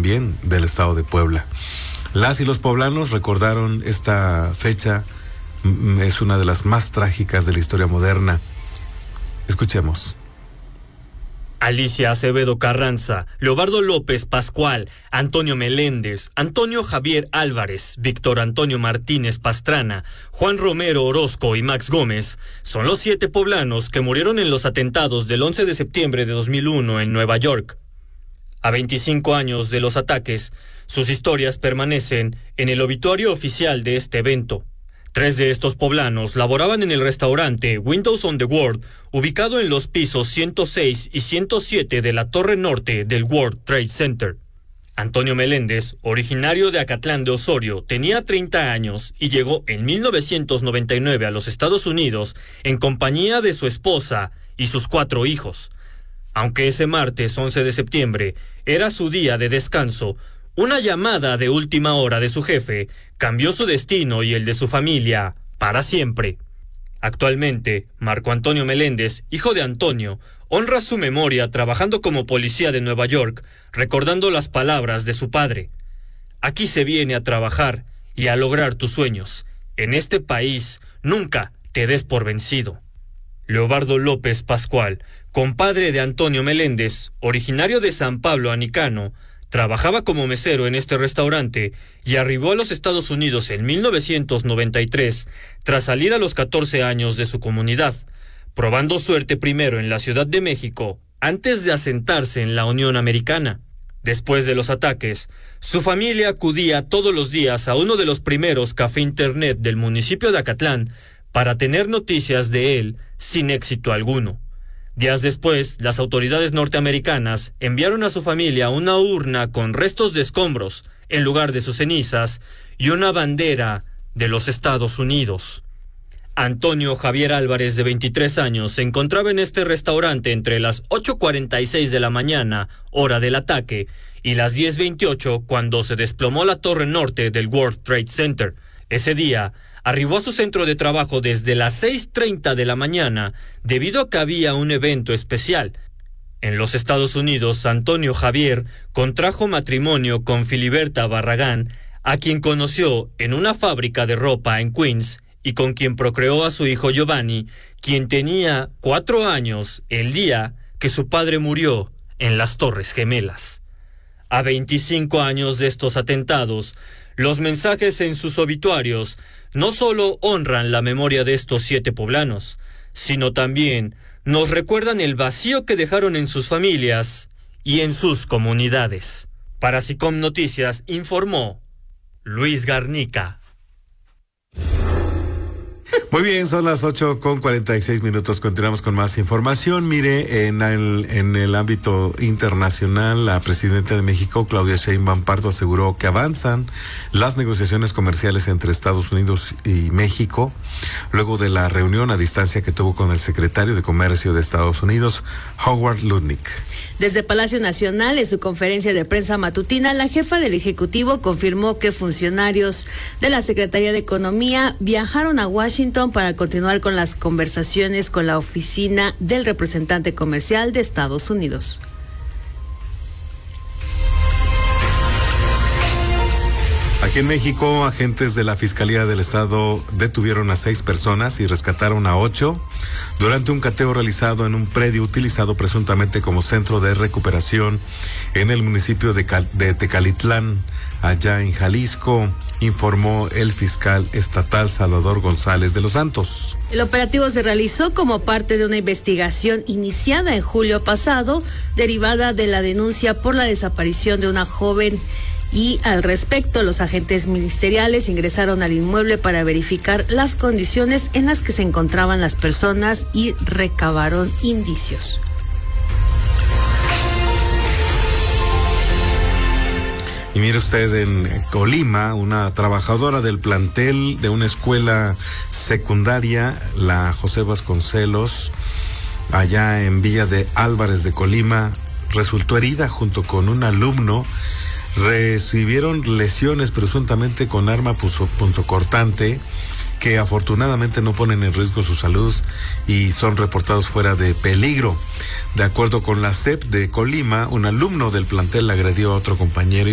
también del estado de Puebla. Las y los poblanos recordaron esta fecha, es una de las más trágicas de la historia moderna. Escuchemos. Alicia Acevedo Carranza, Leobardo López Pascual, Antonio Meléndez, Antonio Javier Álvarez, Víctor Antonio Martínez Pastrana, Juan Romero Orozco y Max Gómez son los 7 poblanos que murieron en los atentados del 11 de septiembre de 2001 en Nueva York. A 25 años de los ataques, sus historias permanecen en el obituario oficial de este evento. 3 de estos poblanos laboraban en el restaurante Windows on the World, ubicado en los pisos 106 y 107 de la torre norte del World Trade Center. Antonio Meléndez, originario de Acatlán de Osorio, tenía 30 años y llegó en 1999 a los Estados Unidos en compañía de su esposa y sus 4 hijos. Aunque ese martes 11 de septiembre era su día de descanso, una llamada de última hora de su jefe cambió su destino y el de su familia para siempre. Actualmente, Marco Antonio Meléndez, hijo de Antonio, honra su memoria trabajando como policía de Nueva York, recordando las palabras de su padre. Aquí se viene a trabajar y a lograr tus sueños. En este país, nunca te des por vencido. Leobardo López Pascual, compadre de Antonio Meléndez, originario de San Pablo Anicano, trabajaba como mesero en este restaurante y arribó a los Estados Unidos en 1993 tras salir a los 14 años de su comunidad, probando suerte primero en la Ciudad de México antes de asentarse en la Unión Americana. Después de los ataques, su familia acudía todos los días a uno de los primeros café internet del municipio de Acatlán para tener noticias de él sin éxito alguno. Días después, las autoridades norteamericanas enviaron a su familia una urna con restos de escombros en lugar de sus cenizas y una bandera de los Estados Unidos. Antonio Javier Álvarez, de 23 años, se encontraba en este restaurante entre las 8:46 de la mañana, hora del ataque, y las 10:28 cuando se desplomó la torre norte del World Trade Center. Ese día, arribó a su centro de trabajo desde las 6:30 de la mañana debido a que había un evento especial. En los Estados Unidos, Antonio Javier contrajo matrimonio con Filiberta Barragán, a quien conoció en una fábrica de ropa en Queens y con quien procreó a su hijo Giovanni, quien tenía 4 años el día que su padre murió en las Torres Gemelas. A 25 años de estos atentados, los mensajes en sus obituarios no solo honran la memoria de estos 7 poblanos, sino también nos recuerdan el vacío que dejaron en sus familias y en sus comunidades. Para SICOM Noticias informó Luis Garnica. Muy bien, son las 8:46. Continuamos con más información. Mire, en el ámbito internacional, la presidenta de México, Claudia Sheinbaum Pardo, aseguró que avanzan las negociaciones comerciales entre Estados Unidos y México, luego de la reunión a distancia que tuvo con el secretario de Comercio de Estados Unidos, Howard Lutnick. Desde Palacio Nacional, en su conferencia de prensa matutina, la jefa del Ejecutivo confirmó que funcionarios de la Secretaría de Economía viajaron a Washington para continuar con las conversaciones con la oficina del representante comercial de Estados Unidos. Aquí en México, agentes de la Fiscalía del Estado detuvieron a 6 personas y rescataron a 8 durante un cateo realizado en un predio utilizado presuntamente como centro de recuperación en el municipio de Tecalitlán, allá en Jalisco, informó el fiscal estatal Salvador González de los Santos. El operativo se realizó como parte de una investigación iniciada en julio pasado, derivada de la denuncia por la desaparición de una joven. Y al respecto, los agentes ministeriales ingresaron al inmueble para verificar las condiciones en las que se encontraban las personas y recabaron indicios. Y mire usted, en Colima, una trabajadora del plantel de una escuela secundaria, la José Vasconcelos, allá en Villa de Álvarez de Colima, resultó herida junto con un alumno. Recibieron lesiones presuntamente con arma punzocortante que afortunadamente no ponen en riesgo su salud y son reportados fuera de peligro. De acuerdo con la SEP de Colima, un alumno del plantel agredió a otro compañero